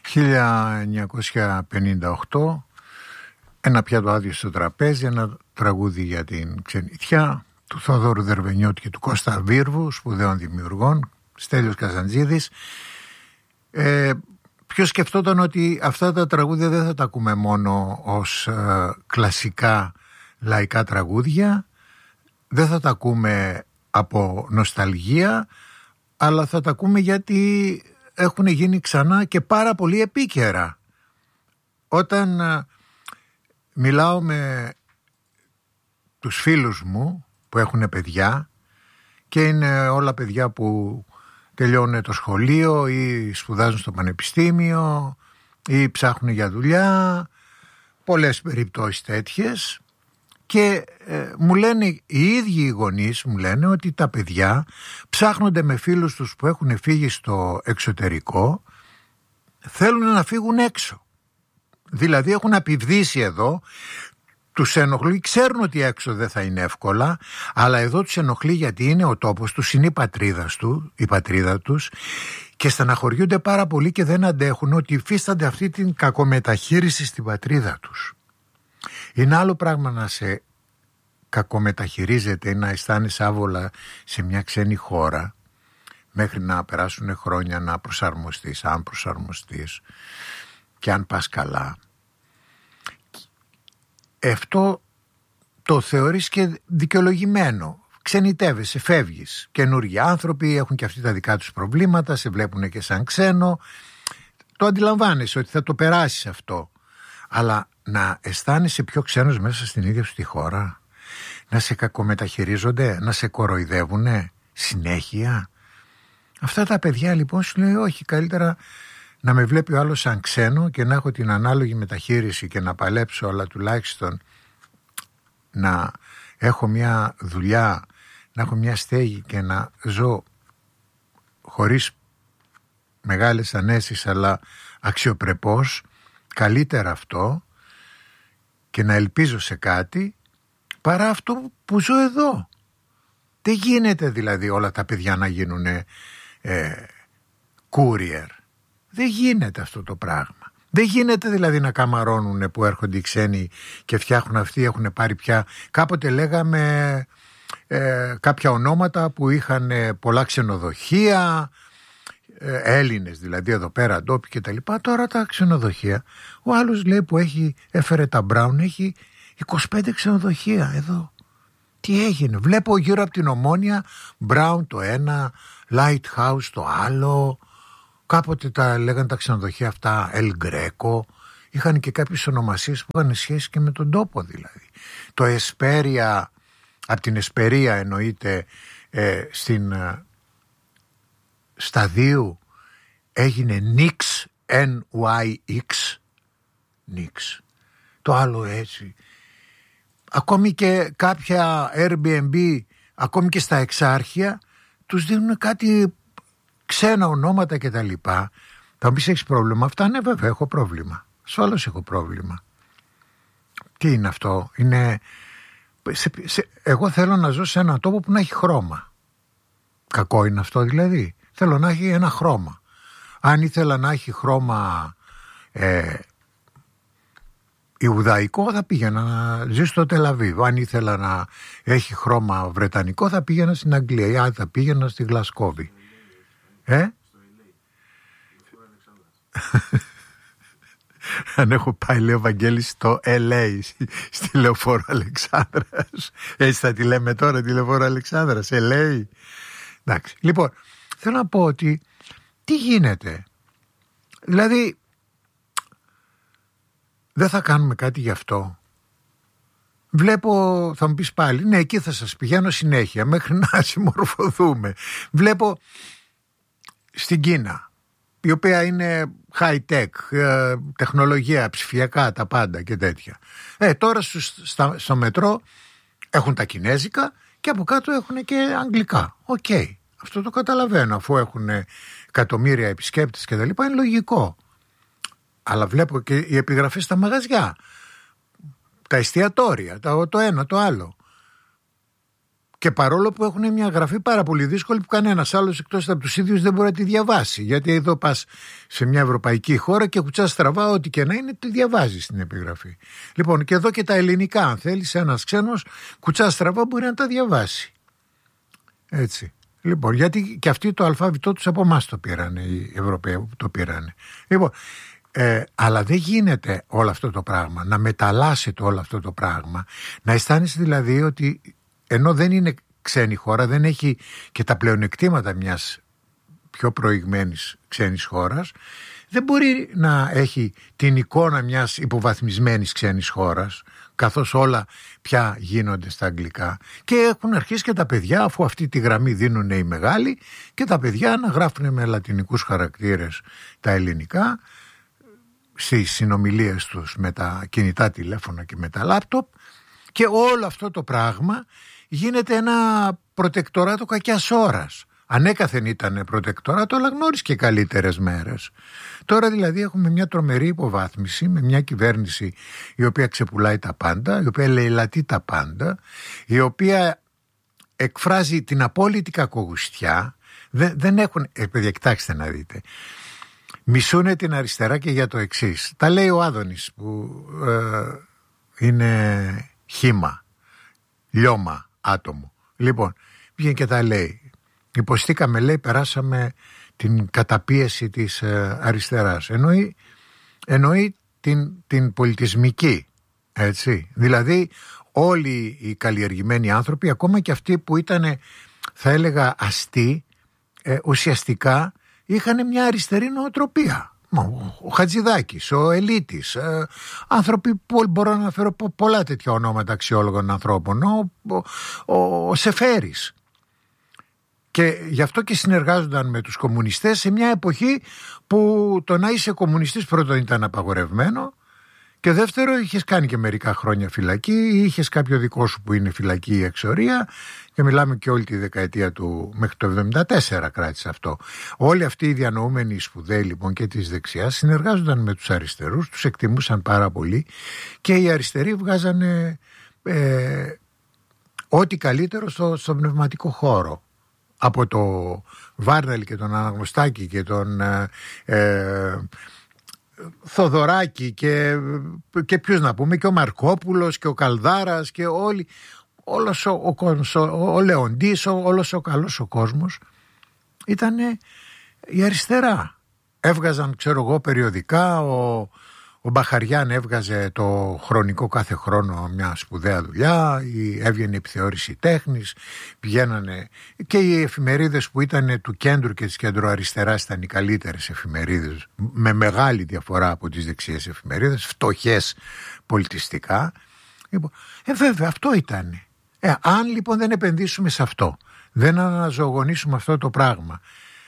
1958, ένα πιάτο άδειο στο τραπέζι, ένα τραγούδι για την ξενιτιά του Θόδωρου Δερβενιώτη και του Κώστα Βίρβου, σπουδαίων δημιουργών, Στέλιος Καζαντζίδης. Ποιος σκεφτόταν ότι αυτά τα τραγούδια δεν θα τα ακούμε μόνο ως κλασικά λαϊκά τραγούδια, δεν θα τα ακούμε από νοσταλγία, αλλά θα τα ακούμε γιατί έχουν γίνει ξανά και πάρα πολύ επίκαιρα. Όταν μιλάω με τους φίλους μου που έχουν παιδιά, και είναι όλα παιδιά που τελειώνουν το σχολείο ή σπουδάζουν στο πανεπιστήμιο ή ψάχνουν για δουλειά, πολλές περιπτώσεις τέτοιες, και μου λένε οι ίδιοι οι γονείς, μου λένε ότι τα παιδιά ψάχνονται με φίλους τους που έχουν φύγει στο εξωτερικό, θέλουν να φύγουν έξω. Δηλαδή έχουν απειβδίσει εδώ, τους ενοχλεί, ξέρουν ότι έξω δεν θα είναι εύκολα, αλλά εδώ τους ενοχλεί γιατί είναι ο τόπος τους, είναι η πατρίδα τους, και στεναχωριούνται πάρα πολύ και δεν αντέχουν ότι υφίστανται αυτή την κακομεταχείριση στην πατρίδα τους. Είναι άλλο πράγμα να σε κακομεταχειρίζεται ή να αισθάνεσαι άβολα σε μια ξένη χώρα μέχρι να περάσουν χρόνια να προσαρμοστείς, αν προσαρμοστείς και αν πας καλά. Αυτό το θεωρείς και δικαιολογημένο. Ξενιτεύεσαι, φεύγεις. Καινούργιοι άνθρωποι έχουν και αυτοί τα δικά τους προβλήματα, σε βλέπουν και σαν ξένο. Το αντιλαμβάνεσαι ότι θα το περάσεις αυτό. Αλλά να αισθάνεσαι πιο ξένος μέσα στην ίδια σου τη χώρα, να σε κακομεταχειρίζονται, να σε κοροϊδεύουνε συνέχεια. Αυτά τα παιδιά λοιπόν σου λέει όχι, καλύτερα να με βλέπει ο άλλος σαν ξένο και να έχω την ανάλογη μεταχείριση και να παλέψω, αλλά τουλάχιστον να έχω μια δουλειά, να έχω μια στέγη και να ζω χωρίς μεγάλες ανέσεις αλλά αξιοπρεπώς. Καλύτερα αυτό, και να ελπίζω σε κάτι, παρά αυτό που ζω εδώ. Δεν γίνεται δηλαδή όλα τα παιδιά να γίνουν courier. Δεν γίνεται αυτό το πράγμα. Δεν γίνεται δηλαδή να καμαρώνουν που έρχονται οι ξένοι και φτιάχνουν αυτοί, έχουν πάρει πια. Κάποτε λέγαμε κάποια ονόματα που είχαν πολλά ξενοδοχεία, Έλληνες δηλαδή εδώ πέρα, ντόπιοι και τα λοιπά. Τώρα τα ξενοδοχεία, ο άλλος λέει που έφερε τα Μπράουν, έχει 25 ξενοδοχεία εδώ. Τι έγινε? Βλέπω γύρω από την Ομόνια Μπράουν το ένα, Lighthouse το άλλο. Κάποτε τα λέγανε τα ξενοδοχεία αυτά El Greco. Είχαν και κάποιες ονομασίες που είχαν σχέση και με τον τόπο δηλαδή. Το Εσπέρια, από την Εσπερία εννοείται, στην Σταδίου έγινε Nix, N-Y-X, Nix. Το άλλο έτσι. Ακόμη και κάποια Airbnb, ακόμη και στα εξάρχεια, τους δίνουν κάτι ξένα ονόματα και τα λοιπά. Θα μου πεις έχεις πρόβλημα? Αυτά ναι, βέβαια έχω πρόβλημα. Ασφαλώς έχω πρόβλημα. Τι είναι αυτό? Είναι... Εγώ θέλω να ζω σε έναν τόπο που να έχει χρώμα. Κακό είναι αυτό δηλαδή? Θέλω να έχει ένα χρώμα. Αν ήθελα να έχει χρώμα Ιουδαϊκό, θα πήγαινα να ζήσω στο Τελαβίβ. Αν ήθελα να έχει χρώμα βρετανικό, θα πήγαινα στην Αγγλία ή θα πήγαινα στη Γλασκόβη. Αν έχω πάει, λέει ο Βαγγέλης, στο LA, στη Λεωφόρο Αλεξάνδρας. Έτσι θα τη λέμε τώρα, τη Λεωφόρο Αλεξάνδρας, LA. Εντάξει. Λοιπόν, θέλω να πω ότι τι γίνεται? Δηλαδή, δεν θα κάνουμε κάτι γι' αυτό? Βλέπω, θα μου πεις πάλι, ναι, εκεί θα σας πηγαίνω συνέχεια μέχρι να συμμορφωθούμε. Βλέπω στην Κίνα, η οποία είναι high tech, τεχνολογία, ψηφιακά, τα πάντα και τέτοια. Τώρα στο μετρό έχουν τα κινέζικα και από κάτω έχουν και αγγλικά. Οκ, αυτό το καταλαβαίνω, αφού έχουν εκατομμύρια επισκέπτες και τα λοιπά, είναι λογικό. Αλλά βλέπω και οι επιγραφές στα μαγαζιά, τα εστιατόρια, το ένα, το άλλο. Και παρόλο που έχουν μια γραφή πάρα πολύ δύσκολη που κανένας άλλος εκτός από τους ίδιους δεν μπορεί να τη διαβάσει. Γιατί εδώ πας σε μια ευρωπαϊκή χώρα και κουτσάς στραβά, ό,τι και να είναι, τη διαβάζεις στην επιγραφή. Λοιπόν, και εδώ και τα ελληνικά, αν θέλεις, ένας ξένος κουτσάς στραβά μπορεί να τα διαβάσει. Έτσι. Λοιπόν, γιατί και αυτοί το αλφάβητό τους από εμάς το πήρανε, οι Ευρωπαίοι που το πήρανε. Λοιπόν, αλλά δεν γίνεται όλο αυτό το πράγμα, να μεταλλάσσεται όλο αυτό το πράγμα, να αισθάνεσαι δηλαδή ότι ενώ δεν είναι ξένη χώρα, δεν έχει και τα πλεονεκτήματα μιας πιο προηγμένης ξένης χώρας, δεν μπορεί να έχει την εικόνα μιας υποβαθμισμένης ξένης χώρας, καθώς όλα πια γίνονται στα αγγλικά. Και έχουν αρχίσει και τα παιδιά, αφού αυτή τη γραμμή δίνουν οι μεγάλοι, και τα παιδιά να γράφουν με λατινικούς χαρακτήρες τα ελληνικά στις συνομιλίες τους με τα κινητά τηλέφωνα και με τα λάπτοπ, και όλο αυτό το πράγμα γίνεται ένα προτεκτοράτο κακιάς ώρας. Ανέκαθεν ήταν προτεκτοράτο, αλλά γνώρισε και καλύτερες μέρες. Τώρα δηλαδή έχουμε μια τρομερή υποβάθμιση με μια κυβέρνηση η οποία ξεπουλάει τα πάντα, η οποία λαιλατεί τα πάντα, η οποία εκφράζει την απόλυτη κακογουστιά. Δεν έχουν, παιδιά, κοιτάξτε να δείτε, μισούνε την αριστερά και για το εξής. Τα λέει ο Άδωνης που είναι χύμα, λιώμα, άτομο. Λοιπόν, βγαίνει και τα λέει. Υποστήκαμε, λέει, περάσαμε την καταπίεση της αριστεράς. Εννοεί την πολιτισμική, έτσι. Δηλαδή όλοι οι καλλιεργημένοι άνθρωποι, ακόμα και αυτοί που ήταν, θα έλεγα, αστεί, ουσιαστικά είχαν μια αριστερή νοοτροπία. Ο Χατζηδάκης, ο Ελίτης, άνθρωποι που μπορώ να αναφέρω πολλά τέτοια ονόματα αξιόλογων ανθρώπων, ο Σεφέρης. Και γι' αυτό και συνεργάζονταν με τους κομμουνιστές σε μια εποχή που το να είσαι κομμουνιστής πρώτον ήταν απαγορευμένο, και δεύτερο είχες κάνει και μερικά χρόνια φυλακή, ή είχες κάποιο δικό σου που είναι φυλακή ή εξορία, και μιλάμε και όλη τη δεκαετία του μέχρι το 1974 κράτησε αυτό. Όλοι αυτοί οι διανοούμενοι σπουδαίοι λοιπόν και της δεξιάς συνεργάζονταν με τους αριστερούς, τους εκτιμούσαν πάρα πολύ, και οι αριστεροί βγάζανε ό,τι καλύτερο στο πνευματικό χώρο. Από το Βάρναλη και τον Αναγνωστάκη και τον Θοδωράκη και ποιους να πούμε, και ο Μαρκόπουλος και ο Καλδάρας και όλος ο κόσμος, ο Λεοντής, όλος ο καλός ο κόσμος ήταν η αριστερά. Έβγαζαν, ξέρω εγώ, περιοδικά. Ο Μπαχαριάν έβγαζε το Χρονικό κάθε χρόνο μια σπουδαία δουλειά, έβγαινε η Επιθεώρηση Τέχνης, πηγαίνανε και οι εφημερίδες που ήταν του κέντρου και της κεντροαριστεράς ήταν οι καλύτερες εφημερίδες, με μεγάλη διαφορά από τις δεξιές εφημερίδες, φτωχές πολιτιστικά. Βέβαια αυτό ήταν. Αν λοιπόν δεν επενδύσουμε σε αυτό, δεν αναζωογονήσουμε αυτό το πράγμα,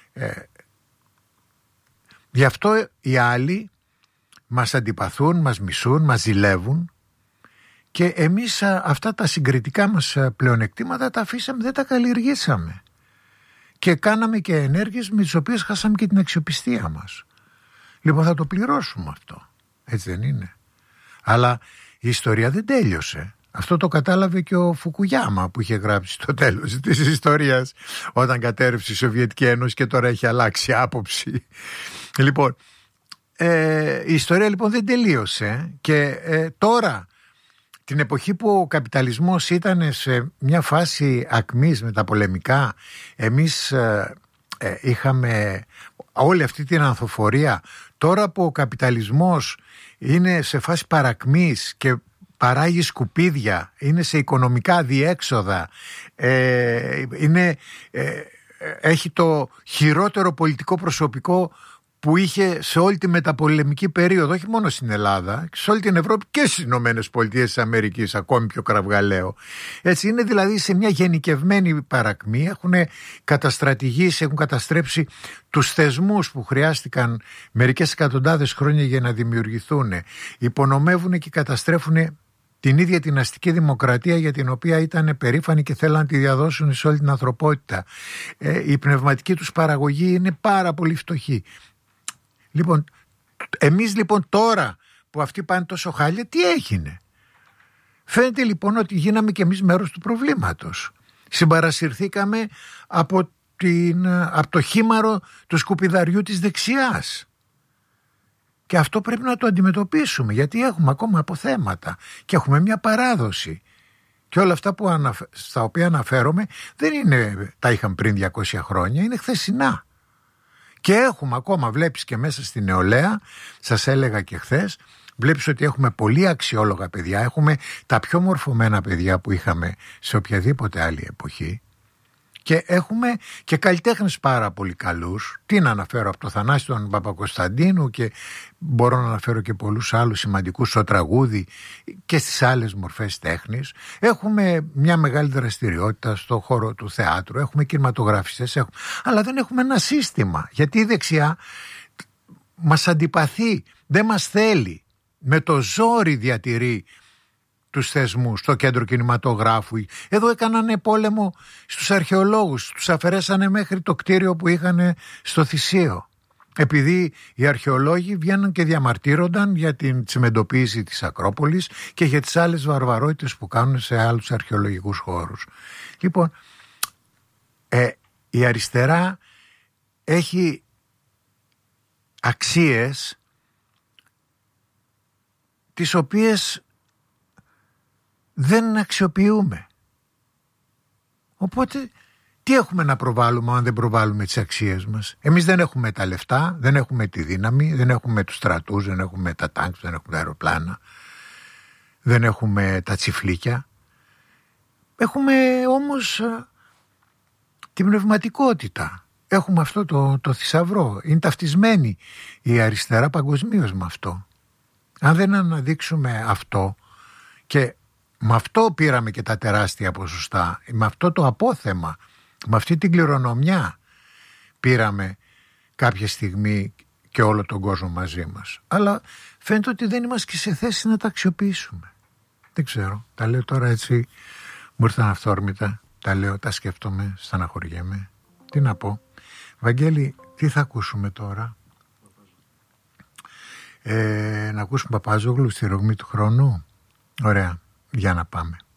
γι' αυτό οι άλλοι μας αντιπαθούν, μας μισούν, μας ζηλεύουν, και εμείς αυτά τα συγκριτικά μας πλεονεκτήματα τα αφήσαμε, δεν τα καλλιεργήσαμε, και κάναμε και ενέργειες με τις οποίες χάσαμε και την αξιοπιστία μας. Λοιπόν, θα το πληρώσουμε αυτό, έτσι δεν είναι? Αλλά η ιστορία δεν τέλειωσε. Αυτό το κατάλαβε και ο Φουκουγιάμα που είχε γράψει στο τέλος της ιστορίας, όταν κατέρευσε η Σοβιετική Ένωση και τώρα έχει αλλάξει άποψη. Λοιπόν, η ιστορία λοιπόν δεν τελείωσε, και τώρα, την εποχή που ο καπιταλισμός ήταν σε μια φάση ακμής με τα πολεμικά, εμείς είχαμε όλη αυτή την ανθοφορία. Τώρα που ο καπιταλισμός είναι σε φάση παρακμής και παράγει σκουπίδια, είναι σε οικονομικά διέξοδα, έχει το χειρότερο πολιτικό προσωπικό που είχε σε όλη τη μεταπολεμική περίοδο, όχι μόνο στην Ελλάδα, σε όλη την Ευρώπη και στις Ηνωμένες Πολιτείες της Αμερικής, ακόμη πιο κραυγαλαίο. Έτσι είναι δηλαδή σε μια γενικευμένη παρακμή, έχουν καταστρατηγήσει, έχουν καταστρέψει τους θεσμούς που χρειάστηκαν μερικές εκατοντάδες χρόνια για να δημιουργηθούν, υπονομεύουν και καταστρέφουν την ίδια την αστική δημοκρατία για την οποία ήταν περήφανοι και θέλαν να τη διαδώσουν σε όλη την ανθρωπότητα. Η πνευματική τους παραγωγή είναι πάρα πολύ φτωχή. Λοιπόν, εμείς λοιπόν τώρα που αυτοί πάνε τόσο χάλια, τι έγινε? Φαίνεται λοιπόν ότι γίναμε και εμείς μέρος του προβλήματος. Συμπαρασυρθήκαμε από το χήμαρο του σκουπιδαριού της δεξιάς. Και αυτό πρέπει να το αντιμετωπίσουμε, γιατί έχουμε ακόμα αποθέματα και έχουμε μια παράδοση. Και όλα αυτά στα οποία αναφέρομαι δεν είναι, τα είχαν πριν 200 χρόνια, είναι χθεσινά. Και έχουμε ακόμα, βλέπεις και μέσα στη νεολαία, σας έλεγα και χθες, βλέπεις ότι έχουμε πολύ αξιόλογα παιδιά, έχουμε τα πιο μορφωμένα παιδιά που είχαμε σε οποιαδήποτε άλλη εποχή. Και έχουμε και καλλιτέχνες πάρα πολύ καλούς. Τι να αναφέρω, από το Θανάση τον Παπακοσταντίνου, και μπορώ να αναφέρω και πολλούς άλλους σημαντικούς στο τραγούδι και στις άλλες μορφές τέχνης. Έχουμε μια μεγάλη δραστηριότητα στο χώρο του θεάτρου, έχουμε κινηματογραφιστές, αλλά δεν έχουμε ένα σύστημα, γιατί η δεξιά μας αντιπαθεί, δεν μας θέλει, με το ζόρι διατηρεί τους θεσμούς, στο κέντρο κινηματογράφου. Εδώ έκανανε πόλεμο στους αρχαιολόγους, τους αφαιρέσανε μέχρι το κτίριο που είχαν στο Θησίο, επειδή οι αρχαιολόγοι βγαίναν και διαμαρτύρονταν για την τσιμεντοποίηση της Ακρόπολης και για τις άλλες βαρβαρότητες που κάνουν σε άλλους αρχαιολογικούς χώρους. Λοιπόν, η αριστερά έχει αξίες τις οποίες δεν αξιοποιούμε. Οπότε τι έχουμε να προβάλλουμε αν δεν προβάλλουμε τις αξίες μας? Εμείς δεν έχουμε τα λεφτά, δεν έχουμε τη δύναμη, δεν έχουμε τους στρατούς, δεν έχουμε τα τάγκς, δεν έχουμε τα αεροπλάνα, δεν έχουμε τα τσιφλίκια. Έχουμε όμως την πνευματικότητα. Έχουμε αυτό το θησαυρό. Είναι ταυτισμένη η αριστερά παγκοσμίως με αυτό. Αν δεν αναδείξουμε αυτό, και με αυτό πήραμε και τα τεράστια ποσοστά, με αυτό το απόθεμα, με αυτή την κληρονομιά πήραμε κάποια στιγμή και όλο τον κόσμο μαζί μας. Αλλά φαίνεται ότι δεν είμαστε και σε θέση να τα αξιοποιήσουμε. Δεν ξέρω, τα λέω τώρα έτσι, μου ήρθαν αυθόρμητα, τα λέω, τα σκέφτομαι, στεναχωριέμαι. Τι να πω? Βαγγέλη, τι θα ακούσουμε τώρα? Να ακούσουμε Παπάζογλου στη ρογμή του χρόνου. Ωραία, για να πάμε.